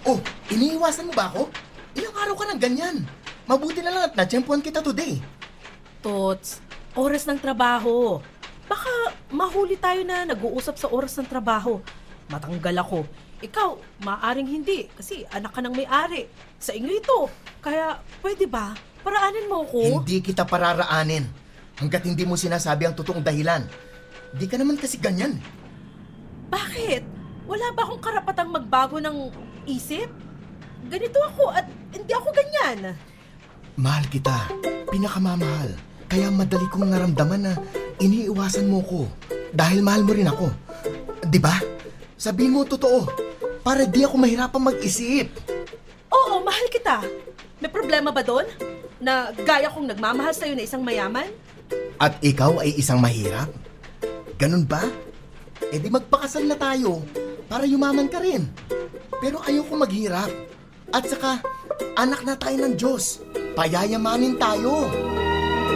Oh, iniiwasan mo ba ako? Ilang araw ka ng ganyan. Mabuti na lang at natsyempuhan kita today. Tots, oras ng trabaho. Baka mahuli tayo na nag-uusap sa oras ng trabaho. Matanggal ako. Ikaw, maaring hindi kasi anak ka ng may-ari. Sa inyo ito. Kaya pwede ba? Paraanin mo ko. Hindi kita pararaanin hanggat hindi mo sinasabi ang totoong dahilan. Di ka naman kasi ganyan. Bakit? Wala ba akong karapatang magbago ng isip? Ganito ako at hindi ako ganyan. Mahal kita. Pinakamamahal. Kaya madali kong naramdaman na iniiwasan mo ko. Dahil mahal mo rin ako. Di ba? Sabihin mo totoo. Para di ako mahirapang mag-isip. Oo, mahal kita. May problema ba doon? Na gaya kong nagmamahal sa'yo na isang mayaman? At ikaw ay isang mahirap? Ganun ba? E di magpakasal na tayo para yumaman ka rin. Pero ayoko maghirap. At saka, anak na tayo ng Diyos. Payayamanin tayo.